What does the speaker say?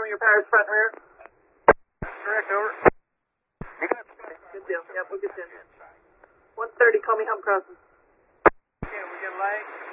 confirming your powers front and rear. Correct, over. You got it. Good deal. Yep, we'll get you in. 130, call me Helm Crossing. Okay, we get light.